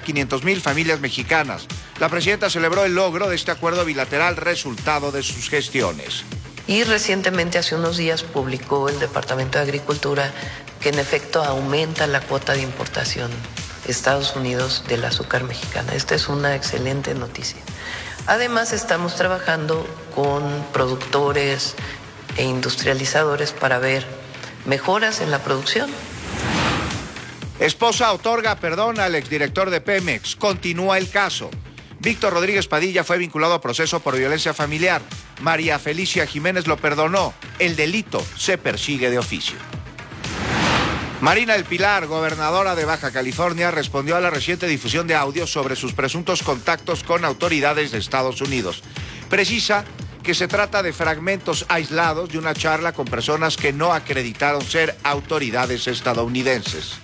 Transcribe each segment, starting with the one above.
500,000 familias mexicanas. La presidenta celebró el logro de este acuerdo bilateral, resultado de sus gestiones. Y recientemente, hace unos días, publicó el Departamento de Agricultura que en efecto aumenta la cuota de importación de Estados Unidos del azúcar mexicana. Esta es una excelente noticia. Además, estamos trabajando con productores e industrializadores para ver mejoras en la producción. Esposa otorga perdón al exdirector de Pemex. Continúa el caso. Víctor Rodríguez Padilla fue vinculado a proceso por violencia familiar. María Felicia Jiménez lo perdonó. El delito se persigue de oficio. Marina del Pilar, gobernadora de Baja California, respondió a la reciente difusión de audios sobre sus presuntos contactos con autoridades de Estados Unidos. Precisa que se trata de fragmentos aislados de una charla con personas que no acreditaron ser autoridades estadounidenses.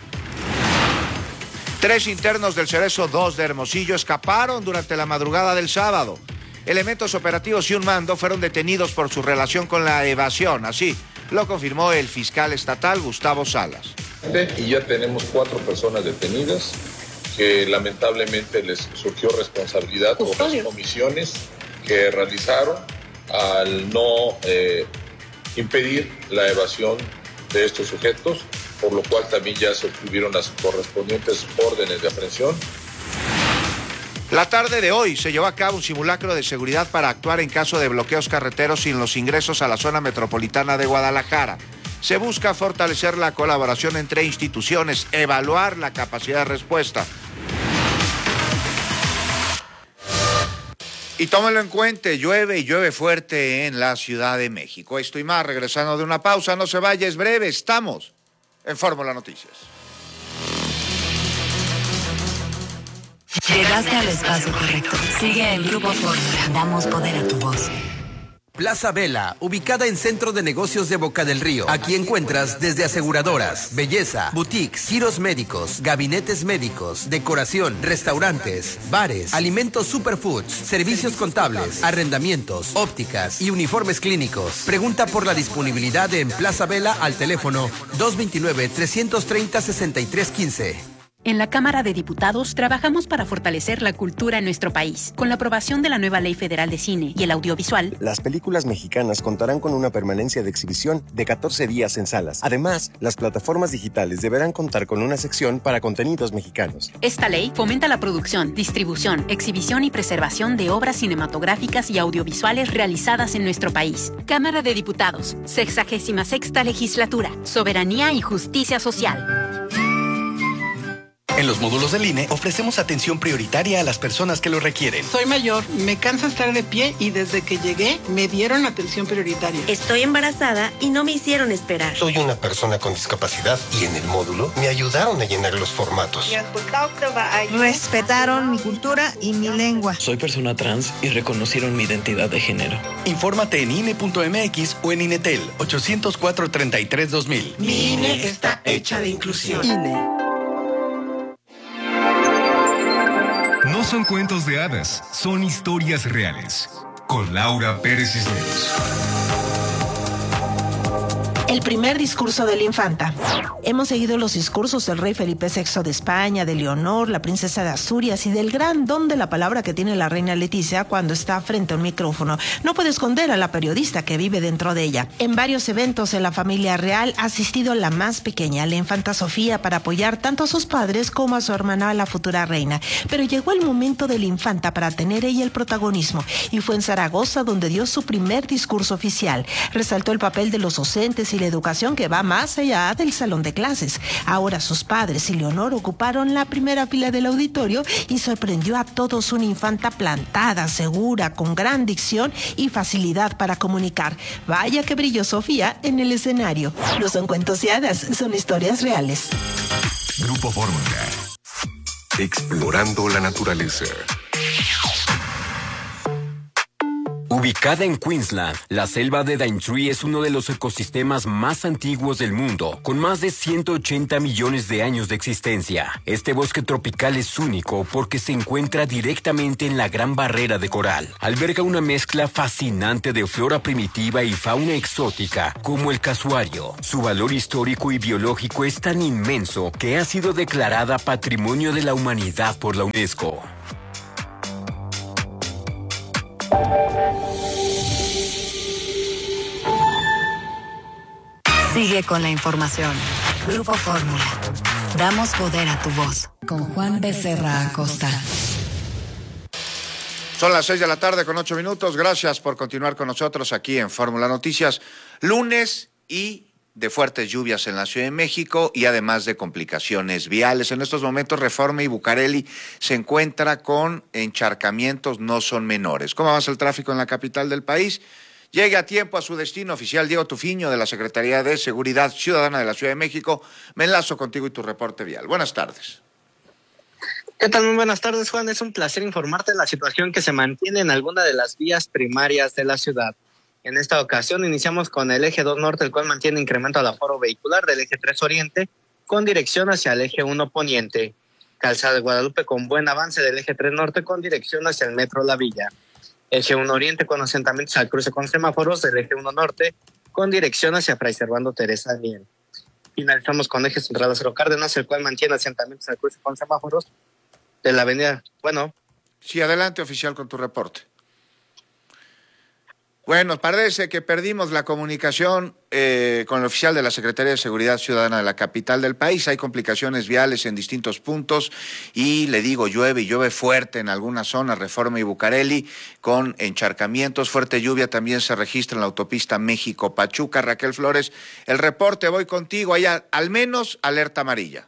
3 internos del Cerezo 2 de Hermosillo escaparon durante la madrugada del sábado. Elementos operativos y un mando fueron detenidos por su relación con la evasión. Así lo confirmó el fiscal estatal Gustavo Salas. Y ya tenemos 4 personas detenidas que lamentablemente les surgió responsabilidad por las omisiones que realizaron al no impedir la evasión de estos sujetos, por lo cual también ya se obtuvieron las correspondientes órdenes de aprehensión. La tarde de hoy se llevó a cabo un simulacro de seguridad para actuar en caso de bloqueos carreteros sin los ingresos a la zona metropolitana de Guadalajara. Se busca fortalecer la colaboración entre instituciones, evaluar la capacidad de respuesta. Y tómenlo en cuenta, llueve y llueve fuerte en la Ciudad de México. Esto y más, regresando de una pausa, no se vaya, es breve, estamos en Fórmula Noticias. Llegaste al espacio correcto. Sigue el Grupo Fórmula. Damos poder a tu voz. Plaza Vela, ubicada en Centro de Negocios de Boca del Río. Aquí encuentras desde aseguradoras, belleza, boutiques, giros médicos, gabinetes médicos, decoración, restaurantes, bares, alimentos superfoods, servicios contables, arrendamientos, ópticas y uniformes clínicos. Pregunta por la disponibilidad en Plaza Vela al teléfono 229-330-6315. En la Cámara de Diputados trabajamos para fortalecer la cultura en nuestro país. Con la aprobación de la nueva Ley Federal de Cine y el Audiovisual, las películas mexicanas contarán con una permanencia de exhibición de 14 días en salas. Además, las plataformas digitales deberán contar con una sección para contenidos mexicanos. Esta ley fomenta la producción, distribución, exhibición y preservación de obras cinematográficas y audiovisuales realizadas en nuestro país. Cámara de Diputados, 66ª Legislatura, Soberanía y Justicia Social. En los módulos del INE ofrecemos atención prioritaria a las personas que lo requieren. Soy mayor, me cansa estar de pie y desde que llegué me dieron atención prioritaria. Estoy embarazada y no me hicieron esperar. Soy una persona con discapacidad y en el módulo me ayudaron a llenar los formatos. Respetaron mi cultura y mi lengua. Soy persona trans y reconocieron mi identidad de género. Infórmate en INE.mx o en INETEL 804-33-2000. Mi INE está hecha de inclusión. INE. No son cuentos de hadas, son historias reales. Con Laura Pérez Cisneros. El primer discurso de la infanta. Hemos seguido los discursos del rey Felipe VI de España, de Leonor, la princesa de Asturias y del gran don de la palabra que tiene la reina Leticia cuando está frente a un micrófono. No puede esconder a la periodista que vive dentro de ella. En varios eventos de la familia real ha asistido la más pequeña, la infanta Sofía, para apoyar tanto a sus padres como a su hermana, la futura reina. Pero llegó el momento de la infanta para tener ella el protagonismo y fue en Zaragoza donde dio su primer discurso oficial. Resaltó el papel de los docentes y la educación que va más allá del salón de clases. Ahora sus padres y Leonor ocuparon la primera fila del auditorio y sorprendió a todos una infanta plantada, segura, con gran dicción y facilidad para comunicar. Vaya que brilló Sofía en el escenario. No son cuentos y hadas, son historias reales. Grupo Fórmula. Explorando la naturaleza. Ubicada en Queensland, la selva de Daintree es uno de los ecosistemas más antiguos del mundo, con más de 180 millones de años de existencia. Este bosque tropical es único porque se encuentra directamente en la Gran Barrera de Coral. Alberga una mezcla fascinante de flora primitiva y fauna exótica, como el casuario. Su valor histórico y biológico es tan inmenso que ha sido declarada Patrimonio de la Humanidad por la UNESCO. Sigue con la información. Grupo Fórmula. Damos poder a tu voz. Con Juan Becerra Acosta. Son las 6 de la tarde con 8 minutos. Gracias por continuar con nosotros aquí en Fórmula Noticias. Lunes y de fuertes lluvias en la Ciudad de México y además de complicaciones viales. En estos momentos Reforma y Bucareli se encuentra con encharcamientos, no son menores. ¿Cómo avanza el tráfico en la capital del país? Llegue a tiempo a su destino. Oficial Diego Tufiño de la Secretaría de Seguridad Ciudadana de la Ciudad de México. Me enlazo contigo y tu reporte vial. Buenas tardes. ¿Qué tal? Muy buenas tardes, Juan. Es un placer informarte de la situación que se mantiene en alguna de las vías primarias de la ciudad. En esta ocasión iniciamos con el eje 2 norte, el cual mantiene incremento al aforo vehicular del eje 3 oriente con dirección hacia el eje 1 poniente. Calzada de Guadalupe con buen avance del eje 3 norte con dirección hacia el metro La Villa. Eje 1 oriente con asentamientos al cruce con semáforos del eje 1 norte con dirección hacia Fray Servando Teresa Miel. Finalizamos con eje central Lázaro Cárdenas, el cual mantiene asentamientos al cruce con semáforos de la avenida. Bueno. Sí, adelante, oficial, con tu reporte. Bueno, parece que perdimos la comunicación con el oficial de la Secretaría de Seguridad Ciudadana de la capital del país. Hay complicaciones viales en distintos puntos y le digo, llueve y llueve fuerte en algunas zonas, Reforma y Bucareli, con encharcamientos. Fuerte lluvia también se registra en la autopista México-Pachuca. Raquel Flores, el reporte, voy contigo. Hay al menos alerta amarilla.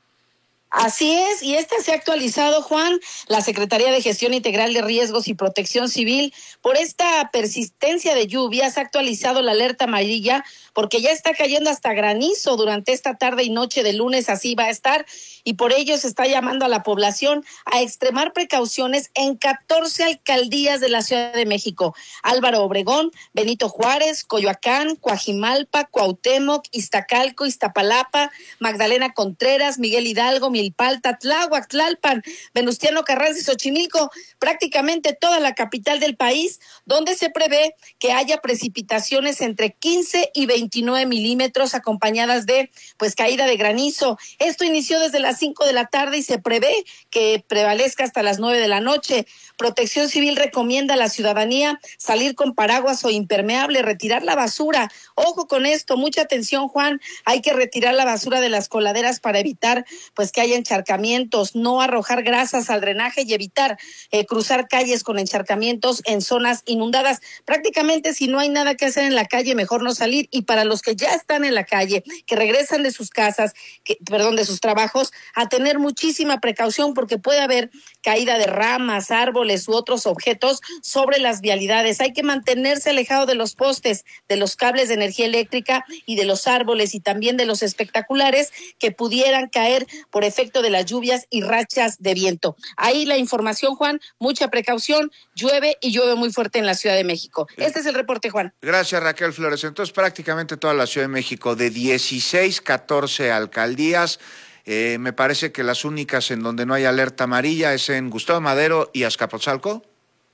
Así es, y esta se ha actualizado, Juan, la Secretaría de Gestión Integral de Riesgos y Protección Civil. Por esta persistencia de lluvias ha actualizado la alerta amarilla porque ya está cayendo hasta granizo durante esta tarde y noche de lunes, así va a estar, y por ello se está llamando a la población a extremar precauciones en 14 alcaldías de la Ciudad de México: Álvaro Obregón, Benito Juárez, Coyoacán, Coajimalpa, Cuauhtémoc, Iztacalco, Iztapalapa, Magdalena Contreras, Miguel Hidalgo, Milpalta, Tláhuac, Tlalpan, Venustiano Carranza y Xochimilco, prácticamente toda la capital del país, donde se prevé que haya precipitaciones entre 15 y 29 milímetros acompañadas de caída de granizo. Esto inició desde las 5 de la tarde y se prevé que prevalezca hasta las 9 de la noche. Protección Civil recomienda a la ciudadanía salir con paraguas o impermeable, retirar la basura. Ojo con esto, mucha atención, Juan, hay que retirar la basura de las coladeras para evitar que haya encharcamientos, no arrojar grasas al drenaje y evitar cruzar calles con encharcamientos en zonas inundadas. Prácticamente, si no hay nada que hacer en la calle, mejor no salir. Y para los que ya están en la calle, que regresan de sus casas, de sus trabajos, a tener muchísima precaución porque puede haber caída de ramas, árboles u otros objetos sobre las vialidades. Hay que mantenerse alejado de los postes, de los cables de energía eléctrica y de los árboles y también de los espectaculares que pudieran caer por efecto de las lluvias y rachas de viento. Ahí la información, Juan, mucha precaución, llueve y llueve muy fuerte en la Ciudad de México. Este es el reporte, Juan. Gracias, Raquel Flores. Entonces, prácticamente toda la Ciudad de México, de 16, 14 alcaldías, me parece que las únicas en donde no hay alerta amarilla es en Gustavo Madero y Azcapotzalco.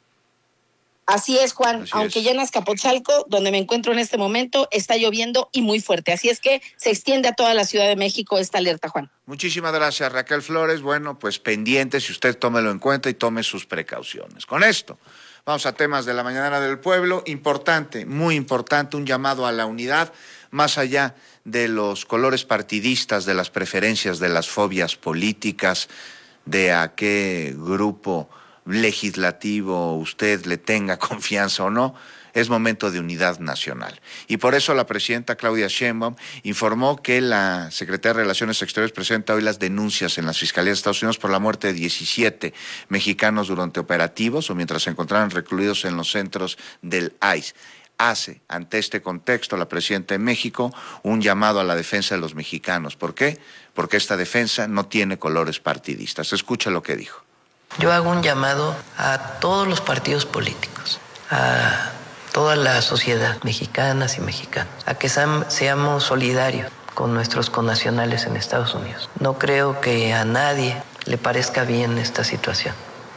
Así es, Juan, aunque ya en Azcapotzalco, donde me encuentro en este momento, está lloviendo y muy fuerte. Así es que se extiende a toda la Ciudad de México esta alerta, Juan. Muchísimas gracias, Raquel Flores. Bueno, pues pendiente, si usted tómelo en cuenta y tome sus precauciones. Con esto, vamos a temas de la mañana del pueblo. Importante, muy importante, un llamado a la unidad, más allá de los colores partidistas, de las preferencias, de las fobias políticas, de a qué grupo legislativo usted le tenga confianza o no, es momento de unidad nacional. Y por eso la presidenta Claudia Sheinbaum informó que la Secretaría de Relaciones Exteriores presenta hoy las denuncias en las Fiscalías de Estados Unidos por la muerte de 17 mexicanos durante operativos o mientras se encontraban recluidos en los centros del ICE. Hace, ante este contexto, la presidenta de México un llamado a la defensa de los mexicanos. ¿Por qué? Porque esta defensa no tiene colores partidistas. Escucha lo que dijo. Yo hago un llamado a todos los partidos políticos a toda la sociedad, mexicanas y mexicanos, a que seamos solidarios con nuestros connacionales en Estados Unidos. No creo que a nadie le parezca bien esta situación.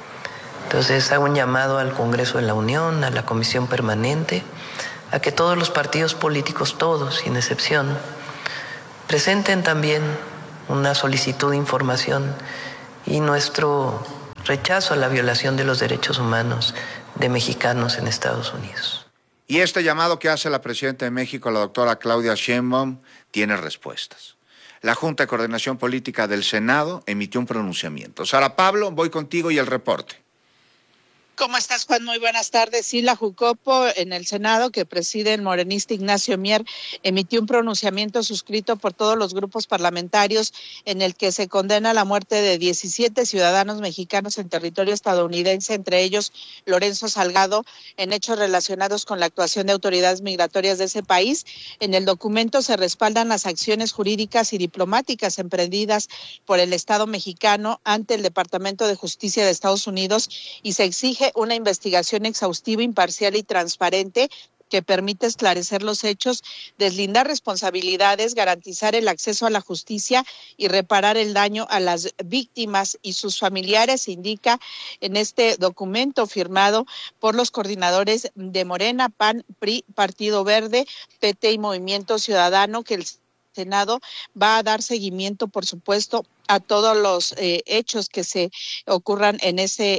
Entonces hago un llamado al Congreso de la Unión, a la Comisión Permanente, a que todos los partidos políticos, todos, sin excepción, presenten también una solicitud de información y nuestro rechazo a la violación de los derechos humanos de mexicanos en Estados Unidos. Y este llamado que hace la presidenta de México, la doctora Claudia Sheinbaum, tiene respuestas. La Junta de Coordinación Política del Senado emitió un pronunciamiento. Sara Pablo, voy contigo y el reporte. ¿Cómo estás, Juan? Muy buenas tardes. Sí, la Jucopo en el Senado, que preside el morenista Ignacio Mier, emitió un pronunciamiento suscrito por todos los grupos parlamentarios en el que se condena la muerte de 17 ciudadanos mexicanos en territorio estadounidense, entre ellos Lorenzo Salgado, en hechos relacionados con la actuación de autoridades migratorias de ese país. En el documento se respaldan las acciones jurídicas y diplomáticas emprendidas por el Estado mexicano ante el Departamento de Justicia de Estados Unidos y se exige una investigación exhaustiva, imparcial y transparente que permite esclarecer los hechos, deslindar responsabilidades, garantizar el acceso a la justicia y reparar el daño a las víctimas y sus familiares, indica en este documento firmado por los coordinadores de Morena, PAN, PRI, Partido Verde, PT y Movimiento Ciudadano, que el Senado va a dar seguimiento, por supuesto, a todos los hechos que se ocurran en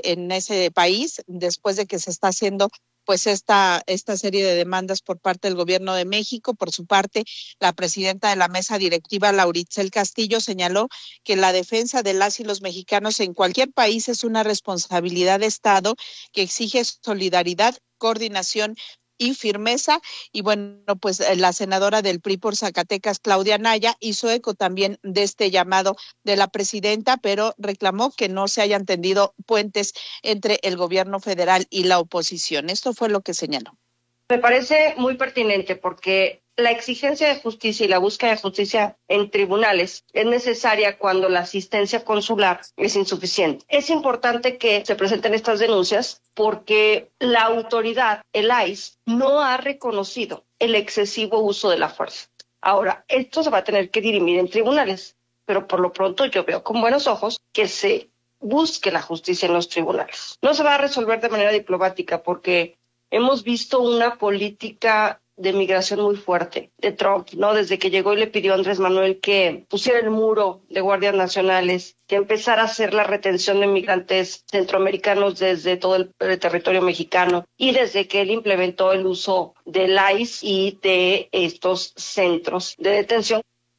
ese país, después de que se está haciendo pues esta serie de demandas por parte del Gobierno de México. Por su parte, la presidenta de la mesa directiva, Lauritzel Castillo, señaló que la defensa de las y los mexicanos en cualquier país es una responsabilidad de Estado que exige solidaridad, coordinación y firmeza. Y bueno, pues la senadora del PRI por Zacatecas, Claudia Naya, hizo eco también de este llamado de la presidenta, pero reclamó que no se hayan tendido puentes entre el gobierno federal y la oposición. Esto fue lo que señaló. Me parece muy pertinente porque la exigencia de justicia y la búsqueda de justicia en tribunales es necesaria cuando la asistencia consular es insuficiente. Es importante que se presenten estas denuncias porque la autoridad, el ICE, no ha reconocido el excesivo uso de la fuerza. Ahora, esto se va a tener que dirimir en tribunales, pero por lo pronto yo veo con buenos ojos que se busque la justicia en los tribunales. No se va a resolver de manera diplomática porque hemos visto una política de migración muy fuerte de Trump, ¿no? Desde que llegó y le pidió a Andrés Manuel que pusiera el muro de guardias nacionales, que empezara a hacer la retención de migrantes centroamericanos desde todo el territorio mexicano y desde que él implementó el uso del ICE y de estos centros de detención.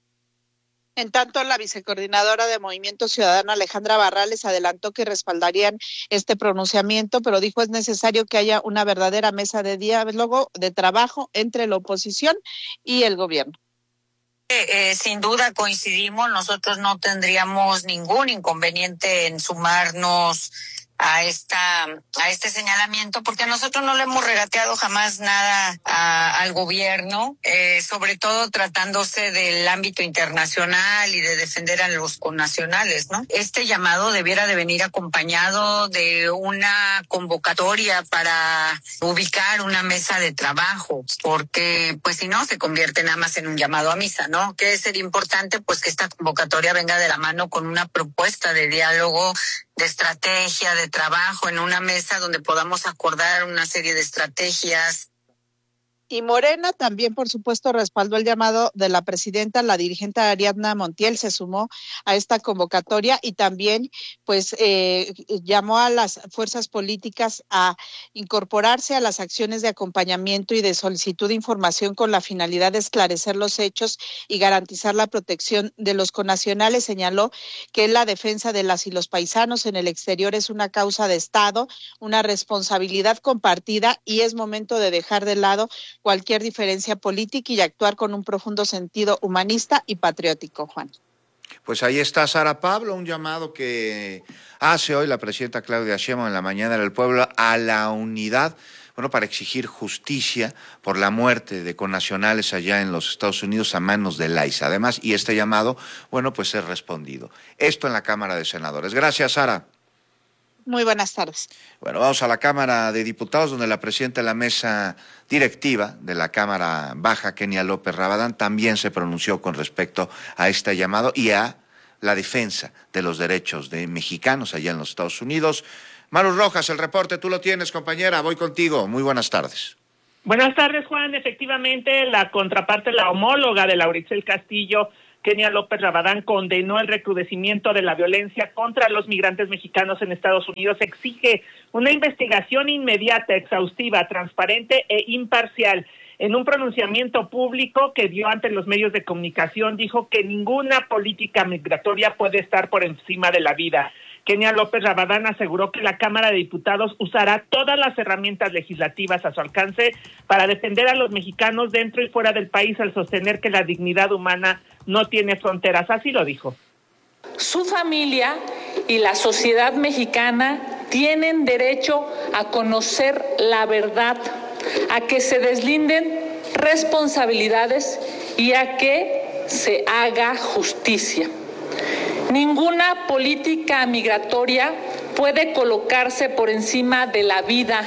En tanto, la vicecoordinadora de Movimiento Ciudadano, Alejandra Barrales, adelantó que respaldarían este pronunciamiento, pero dijo es necesario que haya una verdadera mesa de diálogo, de trabajo entre la oposición y el gobierno. Sin duda coincidimos, nosotros no tendríamos ningún inconveniente en sumarnos a este señalamiento, porque nosotros no le hemos regateado jamás nada al gobierno, sobre todo tratándose del ámbito internacional y de defender a los connacionales, ¿no? Este llamado debiera de venir acompañado de una convocatoria para ubicar una mesa de trabajo, porque pues si no se convierte nada más en un llamado a misa, ¿no? Que sería importante pues que esta convocatoria venga de la mano con una propuesta de diálogo, de estrategia, de trabajo en una mesa donde podamos acordar una serie de estrategias. Y Morena también, por supuesto, respaldó el llamado de la presidenta. La dirigente Ariadna Montiel se sumó a esta convocatoria y también pues llamó a las fuerzas políticas a incorporarse a las acciones de acompañamiento y de solicitud de información con la finalidad de esclarecer los hechos y garantizar la protección de los connacionales. Señaló que la defensa de las y los paisanos en el exterior es una causa de Estado, una responsabilidad compartida y es momento de dejar de lado cualquier diferencia política y actuar con un profundo sentido humanista y patriótico, Juan. Pues ahí está Sara Pablo, un llamado que hace hoy la presidenta Claudia Sheinbaum en la mañana del pueblo a la unidad, bueno, para exigir justicia por la muerte de connacionales allá en los Estados Unidos a manos del ICE. Además, y este llamado, bueno, pues es respondido. Esto en la Cámara de Senadores. Gracias, Sara. Muy buenas tardes. Bueno, vamos a la Cámara de Diputados, donde la presidenta de la mesa directiva de la Cámara Baja, Kenia López Rabadán, también se pronunció con respecto a este llamado y a la defensa de los derechos de mexicanos allá en los Estados Unidos. Maru Rojas, el reporte, tú lo tienes, compañera, voy contigo. Muy buenas tardes. Buenas tardes, Juan. Efectivamente, la contraparte, la homóloga de Lauricel Castillo, Kenia López Rabadán, condenó el recrudecimiento de la violencia contra los migrantes mexicanos en Estados Unidos. Exige una investigación inmediata, exhaustiva, transparente e imparcial. En un pronunciamiento público que dio ante los medios de comunicación, dijo que ninguna política migratoria puede estar por encima de la vida. Kenia López Rabadán aseguró que la Cámara de Diputados usará todas las herramientas legislativas a su alcance para defender a los mexicanos dentro y fuera del país al sostener que la dignidad humana no tiene fronteras. Así lo dijo. Su familia y la sociedad mexicana tienen derecho a conocer la verdad, a que se deslinden responsabilidades y a que se haga justicia. Ninguna política migratoria puede colocarse por encima de la vida.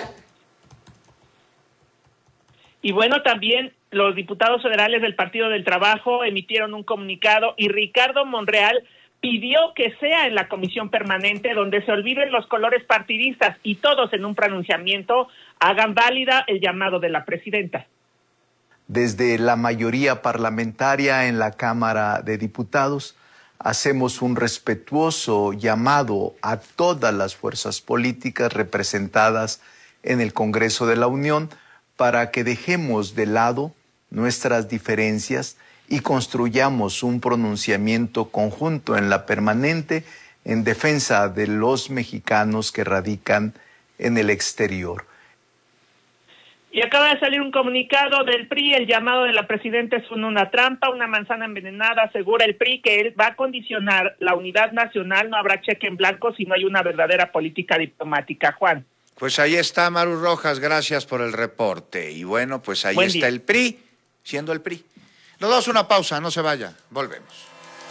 Y bueno, también los diputados federales del Partido del Trabajo emitieron un comunicado y Ricardo Monreal pidió que sea en la comisión permanente donde se olviden los colores partidistas y todos en un pronunciamiento hagan válida el llamado de la presidenta. Desde la mayoría parlamentaria en la Cámara de Diputados, hacemos un respetuoso llamado a todas las fuerzas políticas representadas en el Congreso de la Unión para que dejemos de lado nuestras diferencias y construyamos un pronunciamiento conjunto en la permanente en defensa de los mexicanos que radican en el exterior. Y acaba de salir un comunicado del PRI, el llamado de la presidenta es una trampa, una manzana envenenada. Asegura el PRI que él va a condicionar la unidad nacional, no habrá cheque en blanco si no hay una verdadera política diplomática. Juan. Pues ahí está Maru Rojas, gracias por el reporte. Y bueno, pues ahí Buen está día. el PRI, siendo el PRI. Nos damos una pausa, no se vaya, volvemos.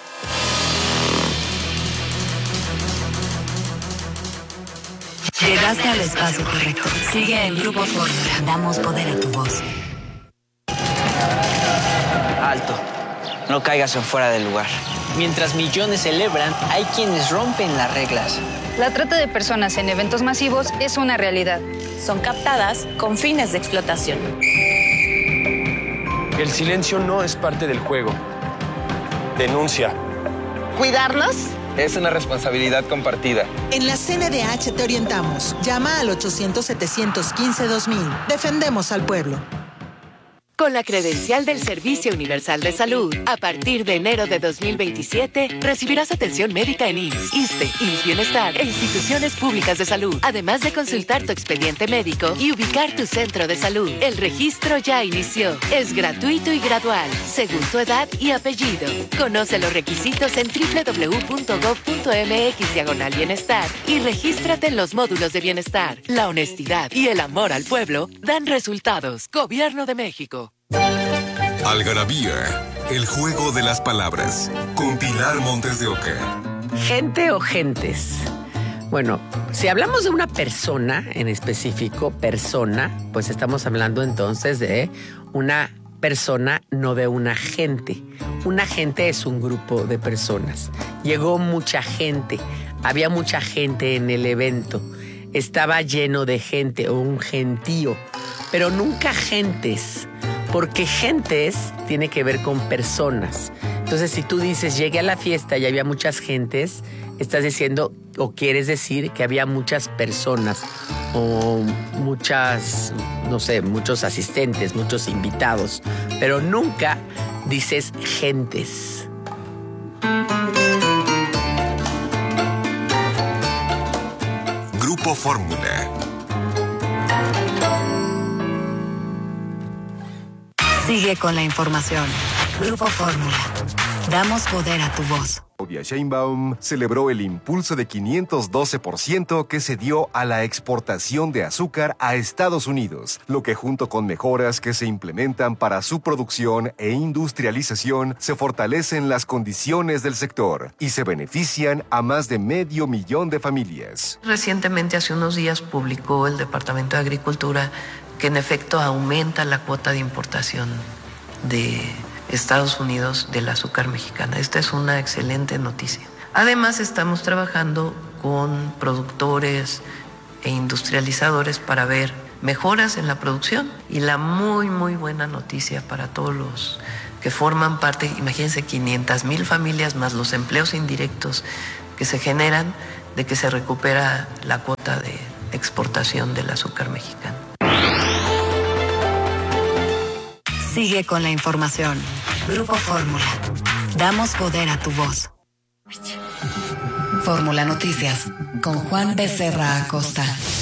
Llegaste al espacio correcto. Sigue en Grupo Fórmula. Damos poder a tu voz. Alto. No caigas en fuera del lugar. Mientras millones celebran, hay quienes rompen las reglas. La trata de personas en eventos masivos es una realidad. Son captadas con fines de explotación. El silencio no es parte del juego. Denuncia. ¿Cuidarnos? Es una responsabilidad compartida. En la CNDH te orientamos. Llama al 800-715-2000. Defendemos al pueblo. Con la credencial del Servicio Universal de Salud, a partir de enero de 2027, recibirás atención médica en IMSS, ISSSTE, IMSS Bienestar e instituciones públicas de salud, además de consultar tu expediente médico y ubicar tu centro de salud. El registro ya inició. Es gratuito y gradual, según tu edad y apellido. Conoce los requisitos en www.gov.mx/bienestar y regístrate en los módulos de bienestar. La honestidad y el amor al pueblo dan resultados. Gobierno de México. Algarabía, el juego de las palabras, con Pilar Montes de Oca. ¿Gente o gentes? Bueno, si hablamos de una persona en específico, persona, pues estamos hablando entonces de una persona, no de una gente. Una gente es un grupo de personas. Llegó mucha gente, había mucha gente en el evento, estaba lleno de gente o un gentío, pero nunca gentes. Porque gentes tiene que ver con personas. Entonces, si tú dices, llegué a la fiesta y había muchas gentes, estás diciendo o quieres decir que había muchas personas o muchas, no sé, muchos asistentes, muchos invitados, pero nunca dices gentes. Grupo Fórmula. Sigue con la información. Grupo Fórmula. Damos poder a tu voz. Claudia Sheinbaum celebró el impulso de 512% que se dio a la exportación de azúcar a Estados Unidos, lo que junto con mejoras que se implementan para su producción e industrialización se fortalecen las condiciones del sector y se benefician a más de 500,000 de familias. Recientemente, hace unos días, publicó el Departamento de Agricultura que en efecto aumenta la cuota de importación de Estados Unidos del azúcar mexicana. Esta es una excelente noticia. Además, estamos trabajando con productores e industrializadores para ver mejoras en la producción. Y la muy buena noticia para todos los que forman parte, imagínense, 500,000 familias más los empleos indirectos que se generan, de que se recupera la cuota de exportación del azúcar mexicano. Sigue con la información. Grupo Fórmula. Damos poder a tu voz. Fórmula Noticias con Juan Becerra Acosta.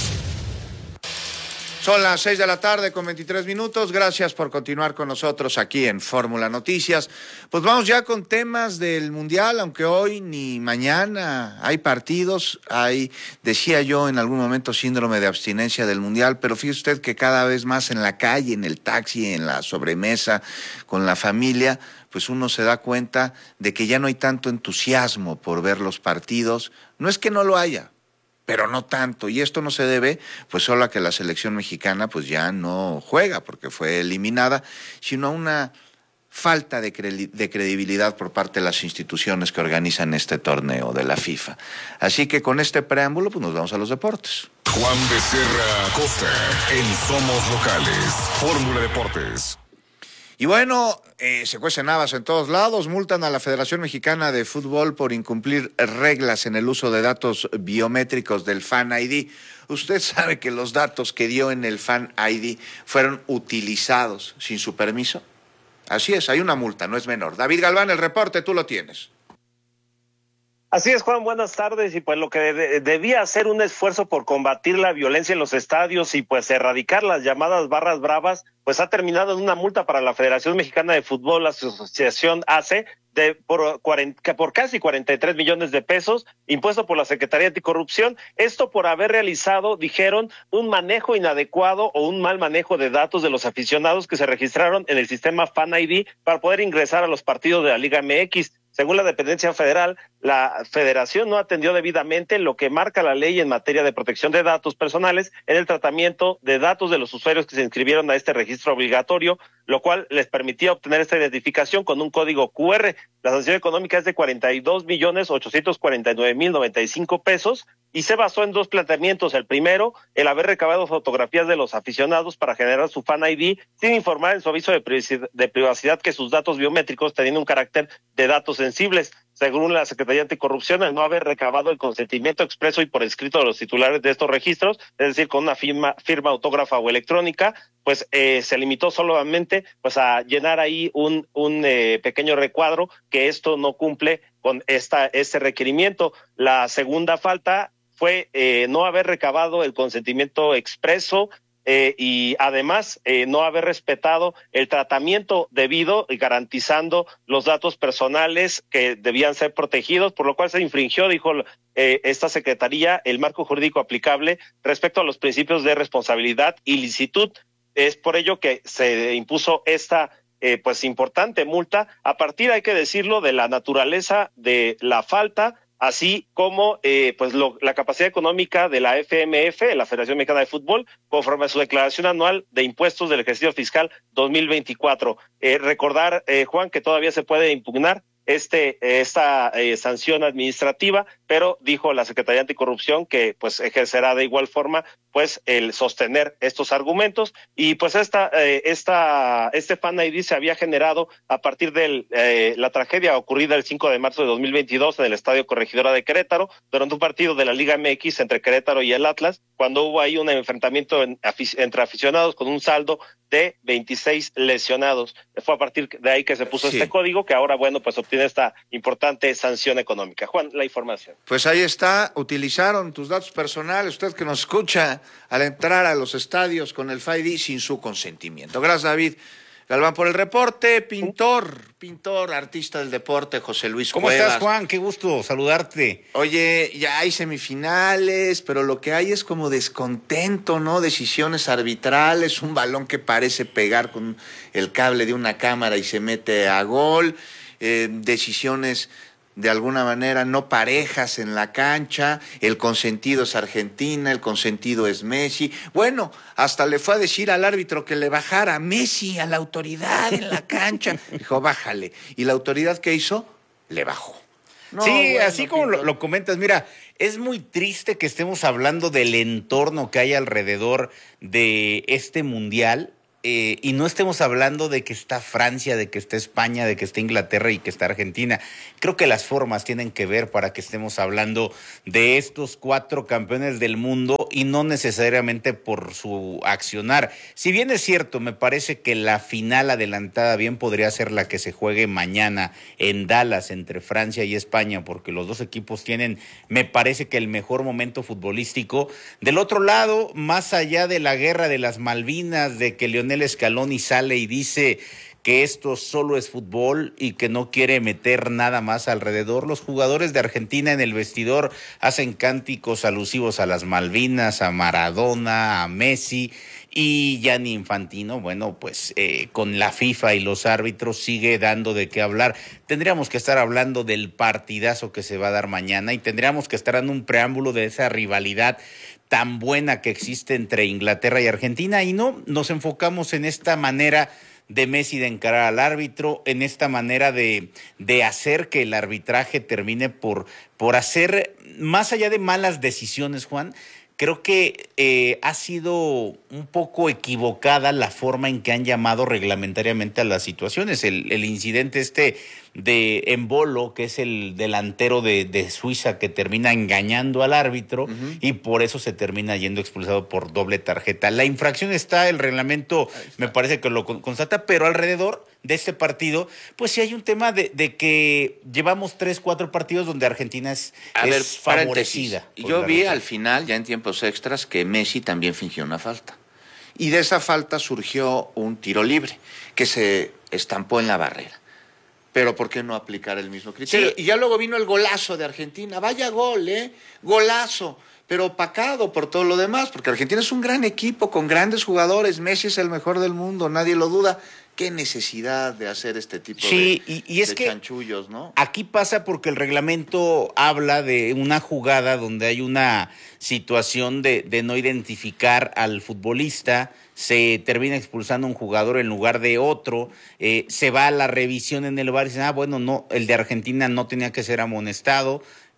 Son las 6 de la tarde con 23 minutos. Gracias por continuar con nosotros aquí en Fórmula Noticias. Pues vamos ya con temas del Mundial, aunque hoy ni mañana hay partidos. Hay, decía yo en algún momento, síndrome de abstinencia del Mundial, pero fíjese usted que cada vez más en la calle, en el taxi, en la sobremesa, con la familia, pues uno se da cuenta de que ya no hay tanto entusiasmo por ver los partidos. No es que no lo haya, pero no tanto, y esto no se debe pues solo a que la selección mexicana pues ya no juega porque fue eliminada, sino a una falta de credibilidad por parte de las instituciones que organizan este torneo de la FIFA. Así que con este preámbulo pues nos vamos a los deportes. Juan Becerra Acosta en Somos Locales, Fórmula Deportes. Y bueno, se cuecen habas en todos lados. Multan a la Federación Mexicana de Fútbol por incumplir reglas en el uso de datos biométricos del Fan ID. Usted sabe que los datos que dio en el Fan ID fueron utilizados sin su permiso. Así es, hay una multa, no es menor. David Galván, el reporte, tú lo tienes. Así es, Juan, buenas tardes. Y pues lo que debía hacer un esfuerzo por combatir la violencia en los estadios y pues erradicar las llamadas barras bravas, pues ha terminado en una multa para la Federación Mexicana de Fútbol, la Asociación AC, por casi 43 millones de pesos, impuesto por la Secretaría Anticorrupción. Esto por haber realizado, dijeron, un manejo inadecuado o un mal manejo de datos de los aficionados que se registraron en el sistema Fan ID para poder ingresar a los partidos de la Liga MX. Según la dependencia federal, la federación no atendió debidamente lo que marca la ley en materia de protección de datos personales en el tratamiento de datos de los usuarios que se inscribieron a este registro obligatorio, lo cual les permitía obtener esta identificación con un código QR. La sanción económica es de 42,849,095 pesos y se basó en dos planteamientos. El primero, el haber recabado fotografías de los aficionados para generar su Fan ID sin informar en su aviso de privacidad que sus datos biométricos tenían un carácter de datos sensibles. Según la Secretaría Anticorrupción, el no haber recabado el consentimiento expreso y por escrito de los titulares de estos registros, es decir, con una firma autógrafa o electrónica, pues se limitó solamente pues a llenar ahí un pequeño recuadro que esto no cumple con este requerimiento. La segunda falta fue no haber recabado el consentimiento expreso y además no haber respetado el tratamiento debido y garantizando los datos personales que debían ser protegidos, por lo cual se infringió, dijo esta secretaría, el marco jurídico aplicable respecto a los principios de responsabilidad y licitud. Es por ello que se impuso esta pues importante multa a partir, hay que decirlo, de la naturaleza de la falta, así como la capacidad económica de la FMF, la Federación Mexicana de Fútbol, conforme a su declaración anual de impuestos del ejercicio fiscal 2024. Recordar, Juan, que todavía se puede impugnar esta sanción administrativa, pero dijo la Secretaría Anticorrupción que pues ejercerá de igual forma pues el sostener estos argumentos. Y pues este Fan ID se había generado a partir de la tragedia ocurrida el 5 de marzo de 2022 en el Estadio Corregidora de Querétaro, durante un partido de la Liga MX entre Querétaro y el Atlas, cuando hubo ahí un enfrentamiento entre aficionados con un saldo de 26 lesionados. Fue a partir de ahí que se puso este código, que ahora, bueno, pues obtiene esta importante sanción económica. Juan, la información. Pues ahí está, utilizaron tus datos personales, usted que nos escucha, al entrar a los estadios con el Fan ID sin su consentimiento. Gracias, David. Galván por el reporte, pintor, artista del deporte, José Luis ¿Cómo Cuevas. estás, Juan? Qué gusto saludarte. Oye, ya hay semifinales, pero lo que hay es como descontento, ¿no? Decisiones arbitrales, un balón que parece pegar con el cable de una cámara y se mete a gol, decisiones de alguna manera no parejas en la cancha, el consentido es Argentina, el consentido es Messi. Bueno, hasta le fue a decir al árbitro que le bajara Messi a la autoridad en la cancha. Dijo, bájale. ¿Y la autoridad qué hizo? Le bajó. No, sí, bueno, así como lo comentas, mira, es muy triste que estemos hablando del entorno que hay alrededor de este mundial. Y no estemos hablando de que está Francia, de que está España, de que está Inglaterra y que está Argentina. Creo que las formas tienen que ver para que estemos hablando de estos 4 campeones del mundo y no necesariamente por su accionar. Si bien es cierto, me parece que la final adelantada bien podría ser la que se juegue mañana en Dallas entre Francia y España, porque los dos equipos tienen, me parece que el mejor momento futbolístico. Del otro lado, más allá de la guerra de las Malvinas, de que Lionel Scaloni sale y dice que esto solo es fútbol y que no quiere meter nada más alrededor. Los jugadores de Argentina en el vestidor hacen cánticos alusivos a las Malvinas, a Maradona, a Messi, y Gianni Infantino, bueno, pues con la FIFA y los árbitros sigue dando de qué hablar. Tendríamos que estar hablando del partidazo que se va a dar mañana y tendríamos que estar dando un preámbulo de esa rivalidad tan buena que existe entre Inglaterra y Argentina, y no nos enfocamos en esta manera de Messi de encarar al árbitro, en esta manera de hacer que el arbitraje termine por hacer, más allá de malas decisiones, Juan. Creo que ha sido un poco equivocada la forma en que han llamado reglamentariamente a las situaciones. El incidente de Embolo, que es el delantero de Suiza que termina engañando al árbitro y por eso se termina yendo expulsado por doble tarjeta. La infracción está, el reglamento me parece que lo constata, pero alrededor de este partido, pues sí hay un tema de que llevamos 3-4 partidos donde Argentina es favorecida. Yo vi al final, ya en tiempos extras, que Messi también fingió una falta. Y de esa falta surgió un tiro libre que se estampó en la barrera. Pero ¿por qué no aplicar el mismo criterio? Sí. Y ya luego vino el golazo de Argentina. Vaya gol, golazo. Pero opacado por todo lo demás, porque Argentina es un gran equipo con grandes jugadores. Messi es el mejor del mundo, nadie lo duda. Qué necesidad de hacer este tipo de chanchullos, ¿no? Aquí pasa porque el reglamento habla de una jugada donde hay una situación de no identificar al futbolista, se termina expulsando un jugador en lugar de otro, se va a la revisión en el VAR y dicen, bueno, no, el de Argentina no tenía que ser amonestado,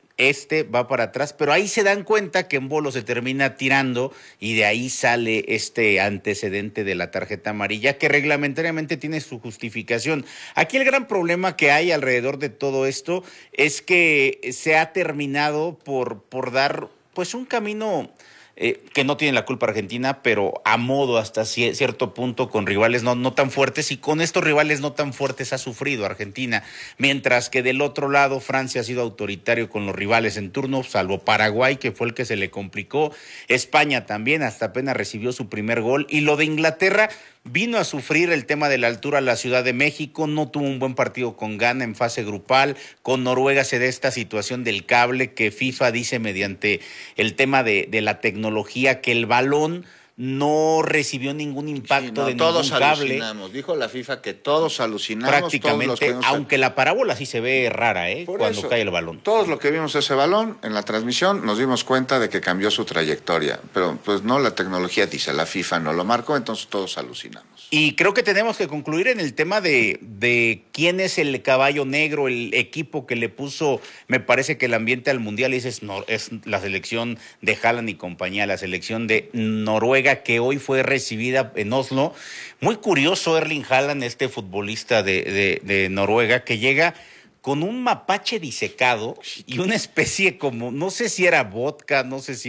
va para atrás, pero ahí se dan cuenta que Embolo se termina tirando y de ahí sale este antecedente de la tarjeta amarilla que reglamentariamente tiene su justificación. Aquí el gran problema que hay alrededor de todo esto es que se ha terminado por dar pues un camino que no tiene la culpa Argentina, pero a modo hasta cierto punto con rivales no tan fuertes, y con estos rivales no tan fuertes ha sufrido Argentina, mientras que del otro lado Francia ha sido autoritario con los rivales en turno, salvo Paraguay, que fue el que se le complicó, España también, hasta apenas recibió su primer gol, y lo de Inglaterra vino a sufrir el tema de la altura a la Ciudad de México, no tuvo un buen partido con Ghana en fase grupal, con Noruega se da esta situación del cable que FIFA dice mediante el tema de la tecnología que el balón no recibió ningún impacto de ningún cable. Todos alucinamos, dijo la FIFA que todos alucinamos. Prácticamente, aunque la parábola sí se ve rara, cuando cae el balón. Todos los que vimos ese balón en la transmisión nos dimos cuenta de que cambió su trayectoria, pero pues no, la tecnología dice, la FIFA no lo marcó, entonces todos alucinamos. Y creo que tenemos que concluir en el tema de quién es el caballo negro, el equipo que le puso, me parece que el ambiente al Mundial es la selección de Haaland y compañía, la selección de Noruega, que hoy fue recibida en Oslo. Muy curioso Erling Haaland, este futbolista de Noruega, que llega con un mapache disecado y una especie como, no sé si era vodka,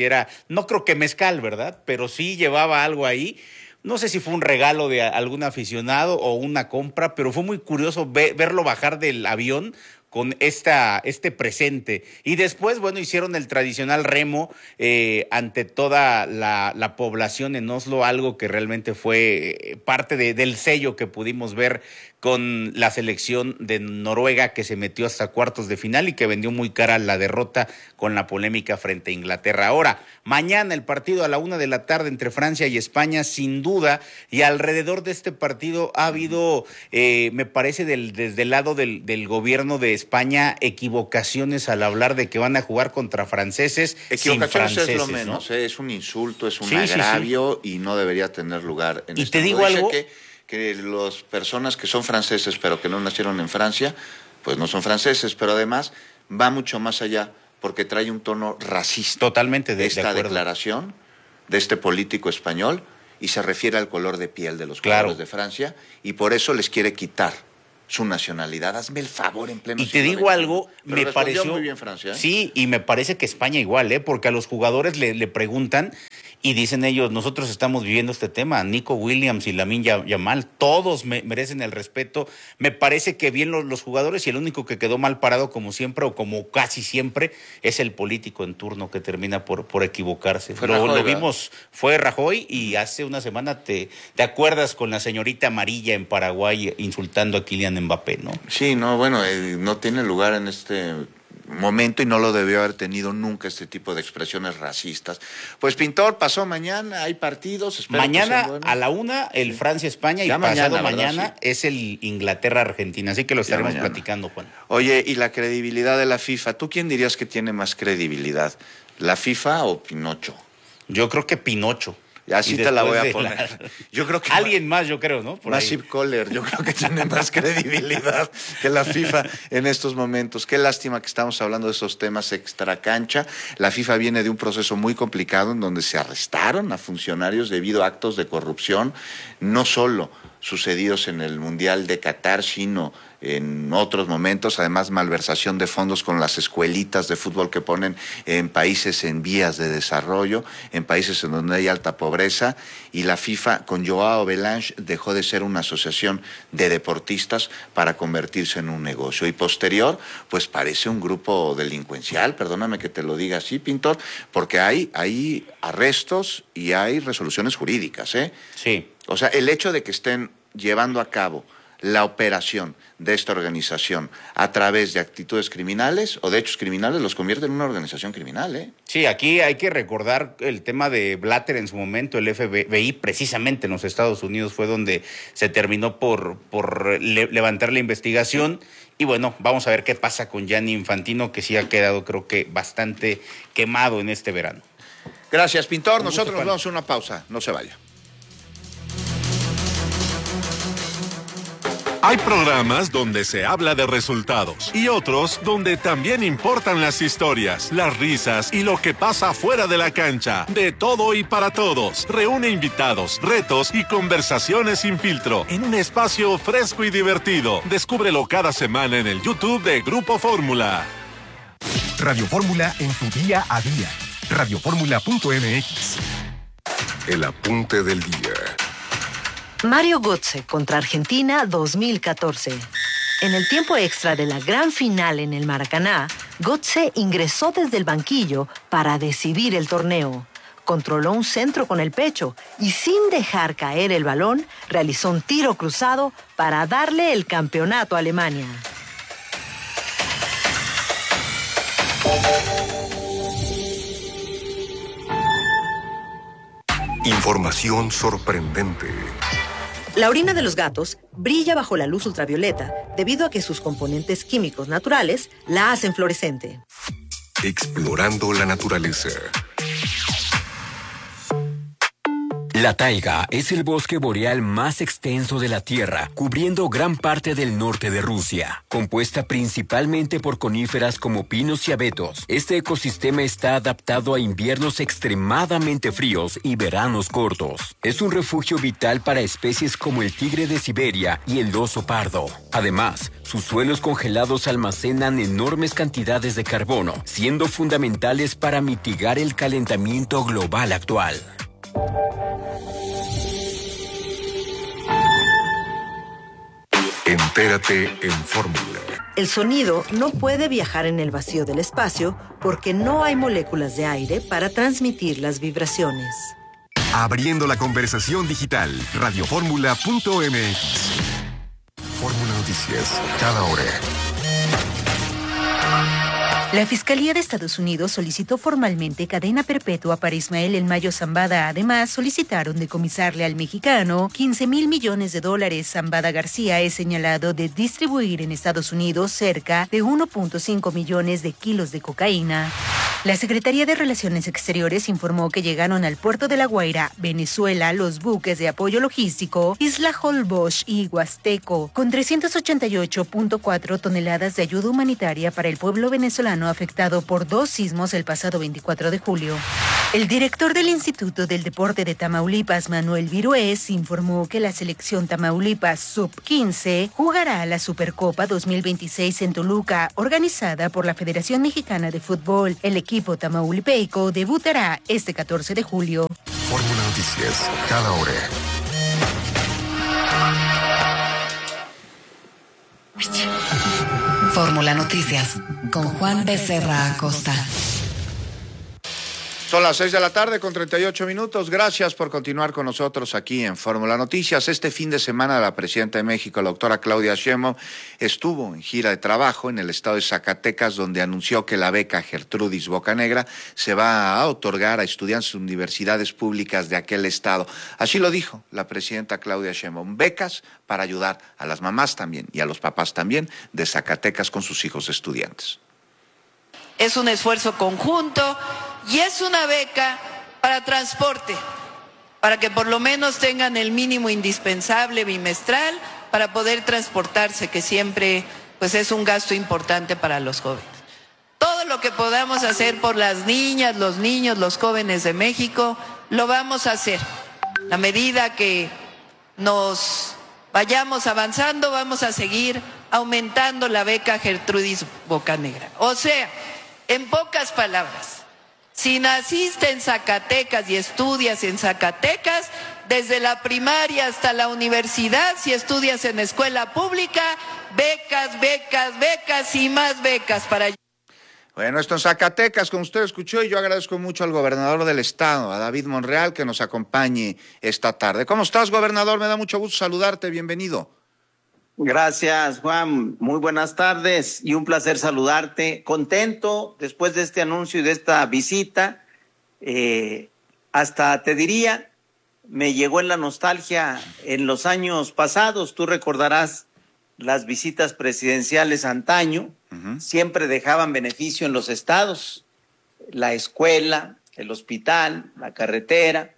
no creo que mezcal, ¿verdad? Pero sí llevaba algo ahí. No sé si fue un regalo de algún aficionado o una compra, pero fue muy curioso verlo bajar del avión este presente. Y después, bueno, hicieron el tradicional remo ante toda la población en Oslo, algo que realmente fue parte del sello que pudimos ver con la selección de Noruega, que se metió hasta cuartos de final y que vendió muy cara la derrota con la polémica frente a Inglaterra. Ahora, mañana el partido a la 1:00 p.m. entre Francia y España, sin duda, y alrededor de este partido ha habido, me parece, desde el lado del gobierno de España, equivocaciones al hablar de que van a jugar contra franceses. Equivocaciones sin franceses, es lo menos, ¿no? Es un insulto, es un agravio y no debería tener lugar en y esta. te digo algo, que las personas que son franceses pero que no nacieron en Francia, pues no son franceses, pero además va mucho más allá porque trae un tono racista. Totalmente de esta acuerdo. Declaración de este político español y se refiere al color de piel de los jugadores de Francia y por eso les quiere quitar su nacionalidad. Hazme el favor en pleno. Y te digo algo, me pareció muy bien Francia, ¿eh? Sí, y me parece que España igual, porque a los jugadores le preguntan y dicen ellos, nosotros estamos viviendo este tema, Nico Williams y Lamine Yamal, todos merecen el respeto. Me parece que bien los jugadores, y el único que quedó mal parado como siempre o como casi siempre es el político en turno que termina por equivocarse. Lo vimos, fue Rajoy, y hace una semana te acuerdas con la señorita amarilla en Paraguay insultando a Kylian Mbappé, ¿no? Sí, no, bueno, no tiene lugar en este momento y no lo debió haber tenido nunca este tipo de expresiones racistas. Pues Pintor, pasó mañana, hay partidos. Mañana a la 1:00 el Francia-España y pasado mañana es el Inglaterra-Argentina, así que lo estaremos platicando, Juan. Oye, y la credibilidad de la FIFA, ¿tú quién dirías que tiene más credibilidad? ¿La FIFA o Pinocho? Yo creo que Pinocho. Así te la voy a poner. Yo creo que alguien más, yo creo, ¿no? Massive Caller, yo creo que tiene más credibilidad que la FIFA en estos momentos. Qué lástima que estamos hablando de esos temas extracancha. La FIFA viene de un proceso muy complicado en donde se arrestaron a funcionarios debido a actos de corrupción, no solo sucedidos en el Mundial de Qatar, sino en otros momentos, además malversación de fondos con las escuelitas de fútbol que ponen en países en vías de desarrollo, en países en donde hay alta pobreza, y la FIFA con Joao Belange dejó de ser una asociación de deportistas para convertirse en un negocio, y posterior pues parece un grupo delincuencial, perdóname que te lo diga así, Pintor, porque hay arrestos y hay resoluciones jurídicas, ¿eh? Sí. O sea, el hecho de que estén llevando a cabo la operación de esta organización a través de actitudes criminales o de hechos criminales los convierte en una organización criminal, ¿eh? Sí, aquí hay que recordar el tema de Blatter en su momento, el FBI, precisamente en los Estados Unidos fue donde se terminó por levantar la investigación. Y bueno, vamos a ver qué pasa con Gianni Infantino, que sí ha quedado, creo que, bastante quemado en este verano. Gracias, Pintor. Nosotros nos vamos a una pausa. No se vaya. Hay programas donde se habla de resultados y otros donde también importan las historias, las risas y lo que pasa fuera de la cancha. De todo y para todos. Reúne invitados, retos y conversaciones sin filtro en un espacio fresco y divertido. Descúbrelo cada semana en el YouTube de Grupo Fórmula. Radio Fórmula en tu día a día. Radioformula.mx. El apunte del día. Mario Götze contra Argentina 2014. En el tiempo extra de la gran final en el Maracaná, Götze ingresó desde el banquillo para decidir el torneo. Controló un centro con el pecho y sin dejar caer el balón, realizó un tiro cruzado para darle el campeonato a Alemania. Información sorprendente. La orina de los gatos brilla bajo la luz ultravioleta debido a que sus componentes químicos naturales la hacen fluorescente. Explorando la naturaleza. La taiga es el bosque boreal más extenso de la Tierra, cubriendo gran parte del norte de Rusia. Compuesta principalmente por coníferas como pinos y abetos, este ecosistema está adaptado a inviernos extremadamente fríos y veranos cortos. Es un refugio vital para especies como el tigre de Siberia y el oso pardo. Además, sus suelos congelados almacenan enormes cantidades de carbono, siendo fundamentales para mitigar el calentamiento global actual. Entérate en Fórmula. El sonido no puede viajar en el vacío del espacio porque no hay moléculas de aire para transmitir las vibraciones. Abriendo la conversación digital, radioformula.mx. Fórmula Noticias, cada hora. La Fiscalía de Estados Unidos solicitó formalmente cadena perpetua para Ismael El Mayo Zambada. Además, solicitaron decomisarle al mexicano $15,000 millones. Zambada García es señalado de distribuir en Estados Unidos cerca de 1.5 millones de kilos de cocaína. La Secretaría de Relaciones Exteriores informó que llegaron al puerto de La Guaira, Venezuela, los buques de apoyo logístico Isla Holbox y Huasteco, con 388.4 toneladas de ayuda humanitaria para el pueblo venezolano afectado por 2 sismos el pasado 24 de julio. El director del Instituto del Deporte de Tamaulipas, Manuel Virués, informó que la selección Tamaulipas Sub-15 jugará la Supercopa 2026 en Toluca, organizada por la Federación Mexicana de Fútbol. El equipo tamaulipeico debutará este 14 de julio. Fórmula Noticias, cada hora. Fórmula Noticias, con Juan Becerra Acosta. Son las 6 de la tarde con 38 minutos. Gracias por continuar con nosotros aquí en Fórmula Noticias. Este fin de semana la presidenta de México, la doctora Claudia Sheinbaum, estuvo en gira de trabajo en el estado de Zacatecas, donde anunció que la beca Gertrudis Bocanegra se va a otorgar a estudiantes de universidades públicas de aquel estado. Así lo dijo la presidenta Claudia Sheinbaum. Becas para ayudar a las mamás también y a los papás también de Zacatecas con sus hijos estudiantes. Es un esfuerzo conjunto y es una beca para transporte, para que por lo menos tengan el mínimo indispensable bimestral para poder transportarse, que siempre pues es un gasto importante para los jóvenes. Todo lo que podamos hacer por las niñas, los niños, los jóvenes de México, lo vamos a hacer. A medida que nos vayamos avanzando, vamos a seguir aumentando la beca Gertrudis Bocanegra. O sea, en pocas palabras, si naciste en Zacatecas y estudias en Zacatecas, desde la primaria hasta la universidad, si estudias en escuela pública, becas, becas, becas y más becas para... Bueno, esto en Zacatecas, como usted escuchó, y yo agradezco mucho al gobernador del estado, a David Monreal, que nos acompañe esta tarde. ¿Cómo estás, gobernador? Me da mucho gusto saludarte, bienvenido. Gracias, Juan. Muy buenas tardes y un placer saludarte. Contento después de este anuncio y de esta visita. Hasta te diría, me llegó en la nostalgia en los años pasados. Tú recordarás las visitas presidenciales antaño. Siempre dejaban beneficio en los estados. La escuela, el hospital, la carretera,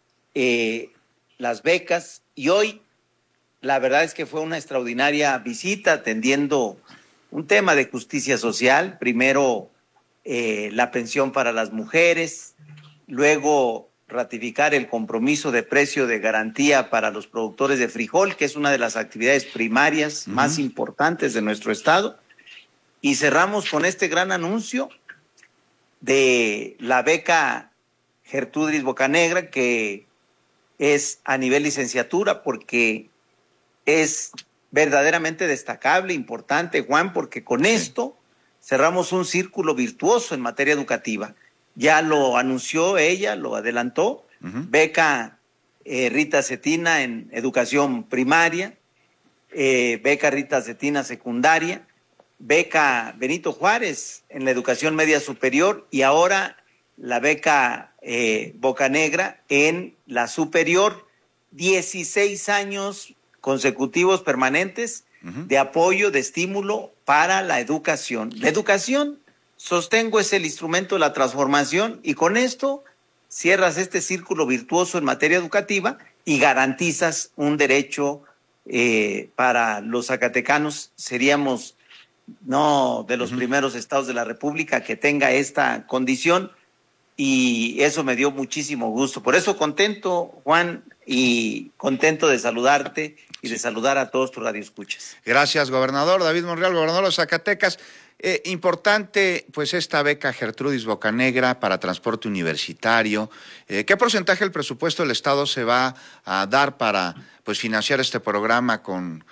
las becas. Y hoy la verdad es que fue una extraordinaria visita atendiendo un tema de justicia social. Primero, la pensión para las mujeres, luego ratificar el compromiso de precio de garantía para los productores de frijol, que es una de las actividades primarias más importantes de nuestro estado. Y cerramos con este gran anuncio de la beca Gertrudis Bocanegra, que es a nivel licenciatura, porque es verdaderamente destacable, importante, Juan, porque con esto cerramos un círculo virtuoso en materia educativa. Ya lo anunció ella, lo adelantó, beca Rita Cetina en educación primaria, beca Rita Cetina secundaria, beca Benito Juárez en la educación media superior y ahora la beca Bocanegra en la superior. 16 años consecutivos permanentes de apoyo, de estímulo para la educación. La educación, sostengo, es el instrumento de la transformación y con esto cierras este círculo virtuoso en materia educativa y garantizas un derecho para los zacatecanos. Seríamos no de los primeros estados de la República que tenga esta condición y eso me dio muchísimo gusto. Por eso contento, Juan, y contento de saludarte y de saludar a todos tus radioescuchas. Gracias, gobernador. David Monreal, gobernador de Zacatecas. Importante, pues, esta beca Gertrudis Bocanegra para transporte universitario. ¿Qué porcentaje del presupuesto del Estado se va a dar para, pues, financiar este programa con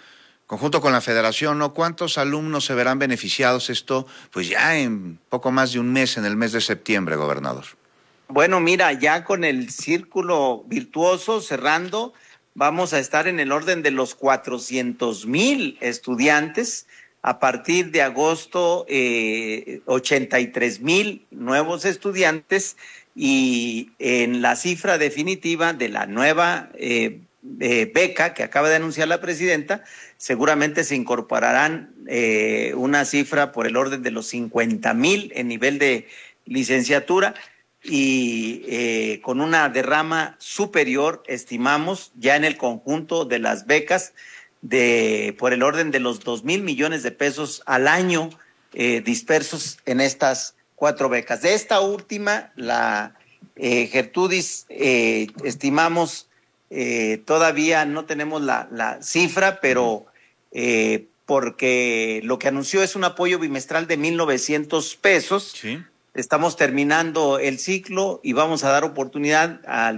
conjunto con la federación, ¿no? ¿Cuántos alumnos se verán beneficiados esto? Pues ya en poco más de un mes, en el mes de septiembre, gobernador. Bueno, mira, ya con el círculo virtuoso cerrando, vamos a estar en el orden de los 400,000 estudiantes. A partir de agosto, 83,000 nuevos estudiantes, y en la cifra definitiva de la nueva beca que acaba de anunciar la presidenta, seguramente se incorporarán una cifra por el orden de los 50,000 en nivel de licenciatura, y con una derrama superior, estimamos, ya en el conjunto de las becas, por el orden de los 2,000 millones de pesos al año, dispersos en estas 4 becas. De esta última, la Gertrudis, estimamos, todavía no tenemos la cifra, pero porque lo que anunció es un apoyo bimestral de 1,900 pesos. Sí. Estamos terminando el ciclo y vamos a dar oportunidad al